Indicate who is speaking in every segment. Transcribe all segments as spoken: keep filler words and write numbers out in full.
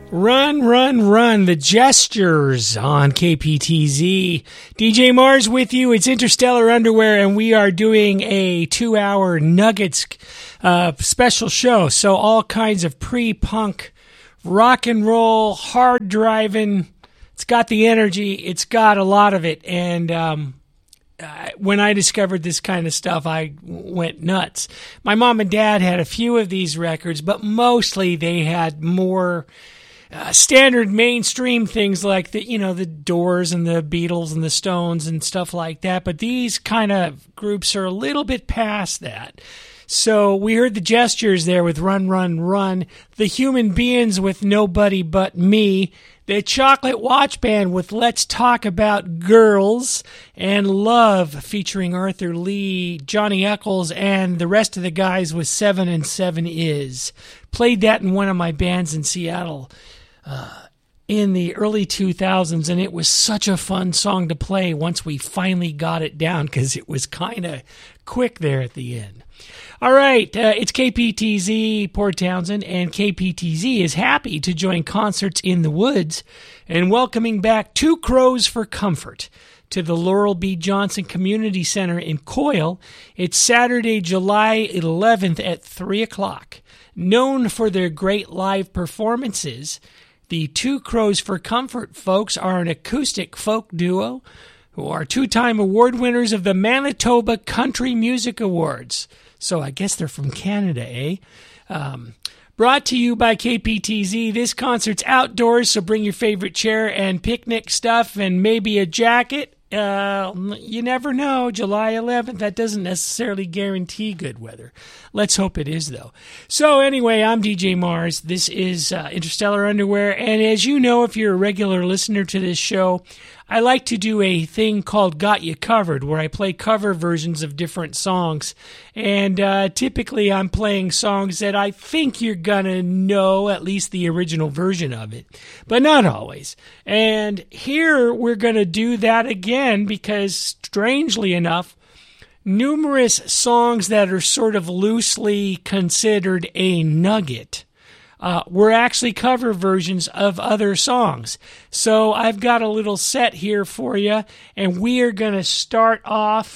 Speaker 1: Run, run, run, the Gestures on K P T Z. D J Mars with you. It's Interstellar Underwear, and we are doing a two-hour Nuggets uh, special show. So all kinds of pre-punk, rock and roll, hard driving. It's got the energy. It's got a lot of it. And um, uh, when I discovered this kind of stuff, I went nuts. My mom and dad had a few of these records, but mostly they had more Uh, standard mainstream things like the, you know, the Doors and the Beatles and the Stones and stuff like that. But these kind of groups are a little bit past that. So we heard the Gestures there with Run, Run, Run. The Human Beings with Nobody But Me. The Chocolate Watch Band with Let's Talk About Girls. And Love featuring Arthur Lee, Johnny Eccles, and the rest of the guys with Seven and Seven Is. Played that in one of my bands in Seattle Uh, in the early two thousands, and it was such a fun song to play once we finally got it down because it was kind of quick there at the end. All right, uh, it's K P T Z, Port Townsend, and K P T Z is happy to join Concerts in the Woods and welcoming back Two Crows for Comfort to the Laurel B. Johnson Community Center in Coyle. It's Saturday, July eleventh at three o'clock. Known for their great live performances, the Two Crows for Comfort folks are an acoustic folk duo who are two-time award winners of the Manitoba Country Music Awards. So I guess they're from Canada, eh? Um, brought to you by K P T Z. This concert's outdoors, so bring your favorite chair and picnic stuff and maybe a jacket. Uh, you never know. July eleventh, that doesn't necessarily guarantee good weather. Let's hope it is, though. So anyway, I'm D J Mars. This is uh, Interstellar Underwear. And as you know, if you're a regular listener to this show, I like to do a thing called Got You Covered, where I play cover versions of different songs. And uh, typically I'm playing songs that I think you're going to know, at least the original version of it. But not always. And here we're going to do that again because, strangely enough, numerous songs that are sort of loosely considered a nugget Uh, were actually cover versions of other songs. So I've got a little set here for you, and we are going to start off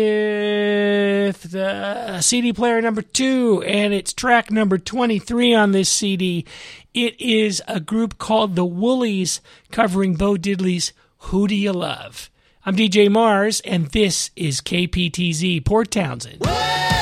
Speaker 1: with the C D player number two, and it's track number twenty-three on this C D. It is a group called the Woolies covering Bo Diddley's Who Do You Love? I'm D J Mars, and this is K P T Z, Port Townsend.